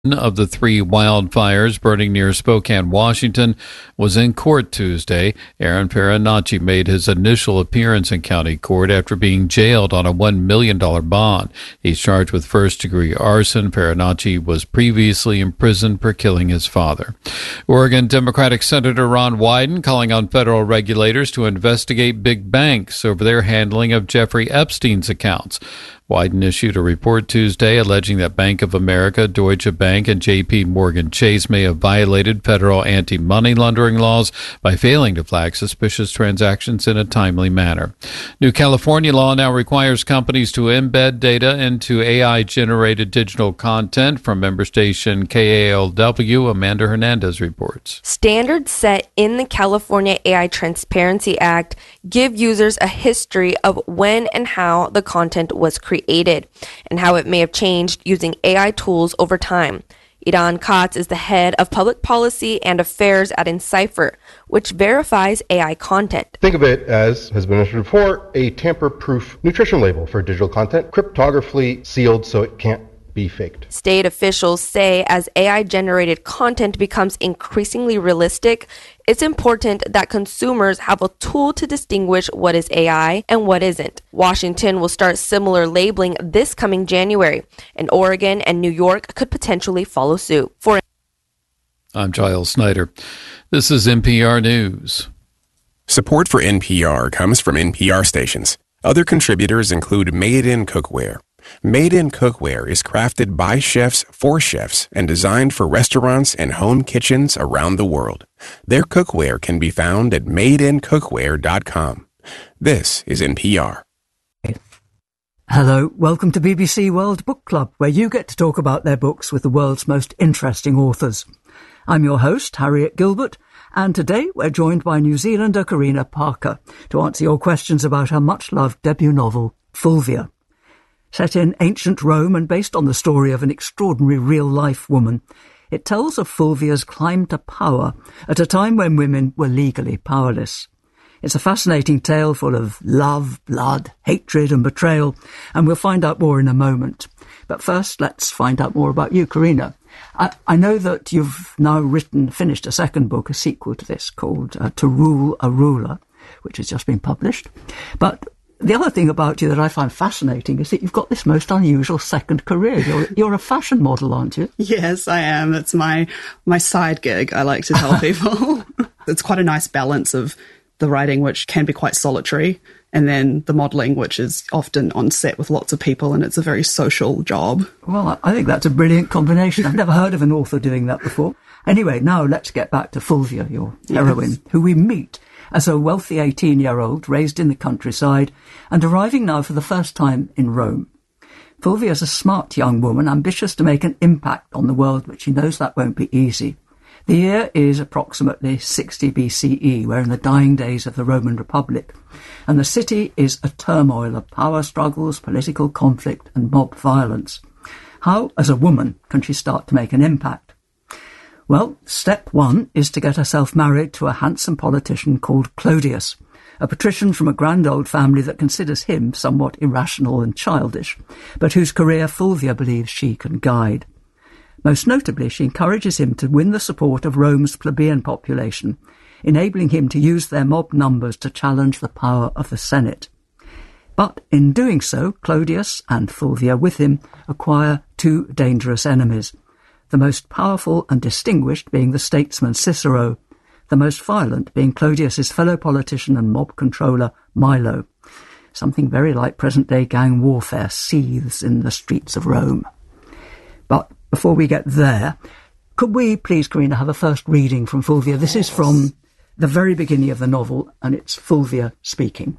of the three wildfires burning near Spokane, Washington, was in court Tuesday. Aaron Paranacci made his initial appearance in county court after being jailed on a $1 million bond. He's charged with first-degree arson. Paranacci was previously imprisoned for killing his father. Oregon Democratic Senator Ron Wyden calling on federal regulators to investigate big banks over their handling of Jeffrey Epstein's accounts. Wyden issued a report Tuesday alleging that Bank of America, Deutsche Bank, and J.P. Morgan Chase may have violated federal anti-money laundering laws by failing to flag suspicious transactions in a timely manner. New California law now requires companies to embed data into AI-generated digital content. From member station KALW, Amanda Hernandez reports. Standards set in the California AI Transparency Act give users a history of when and how the content was created and how it may have changed using AI tools over time. Idan Katz is the head of public policy and affairs at Encipher, which verifies AI content. Think of it as, has been mentioned before, a tamper-proof nutrition label for digital content, cryptographically sealed so it can't be faked. State officials say as AI-generated content becomes increasingly realistic, it's important that consumers have a tool to distinguish what is AI and what isn't. Washington will start similar labeling this coming January, and Oregon and New York could potentially follow suit. I'm Giles Snyder. This is NPR News. Support for NPR comes from NPR stations. Other contributors include Made in Cookware. Made in Cookware is crafted by chefs for chefs and designed for restaurants and home kitchens around the world. Their cookware can be found at madeincookware.com. This is NPR. Hello, welcome to BBC World Book Club, where you get to talk about their books with the world's most interesting authors. I'm your host, Harriet Gilbert, and today we're joined by New Zealander Karina Parker to answer your questions about her much-loved debut novel, Fulvia. Set in ancient Rome and based on the story of an extraordinary real-life woman, it tells of Fulvia's climb to power at a time when women were legally powerless. It's a fascinating tale full of love, blood, hatred and betrayal, and we'll find out more in a moment. But first, let's find out more about you, Karina. I know that you've now finished a second book, a sequel to this, called To Rule a Ruler, which has just been published. But the other thing about you that I find fascinating is that you've got this most unusual second career. You're a fashion model, aren't you? Yes, I am. It's my side gig, I like to tell people. It's quite a nice balance of the writing, which can be quite solitary, and then the modelling, which is often on set with lots of people, and it's a very social job. Well, I think that's a brilliant combination. I've never heard of an author doing that before. Anyway, now let's get back to Fulvia, your heroine, who we meet as a wealthy 18-year-old raised in the countryside and arriving now for the first time in Rome. Fulvia is a smart young woman, ambitious to make an impact on the world, but she knows that won't be easy. The year is approximately 60 BCE. We're in the dying days of the Roman Republic, and the city is a turmoil of power struggles, political conflict and mob violence. How, as a woman, can she start to make an impact? Well, step one is to get herself married to a handsome politician called Clodius, a patrician from a grand old family that considers him somewhat irrational and childish, but whose career Fulvia believes she can guide. Most notably, she encourages him to win the support of Rome's plebeian population, enabling him to use their mob numbers to challenge the power of the Senate. But in doing so, Clodius and Fulvia with him acquire two dangerous enemies, the most powerful and distinguished being the statesman Cicero, the most violent being Clodius's fellow politician and mob controller Milo. Something very like present-day gang warfare seethes in the streets of Rome. But before we get there, could we please, Karina, have a first reading from Fulvia? This is from the very beginning of the novel, and it's Fulvia speaking.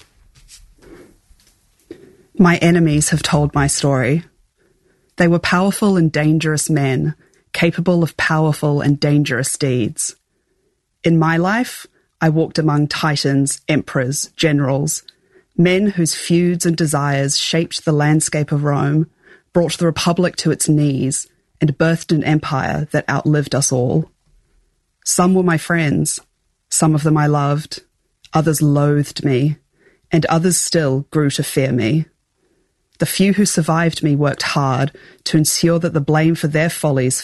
My enemies have told my story. They were powerful and dangerous men, capable of powerful and dangerous deeds. In my life, I walked among titans, emperors, generals, men whose feuds and desires shaped the landscape of Rome, brought the Republic to its knees, and birthed an empire that outlived us all. Some were my friends, some of them I loved, others loathed me, and others still grew to fear me. The few who survived me worked hard to ensure that the blame for their follies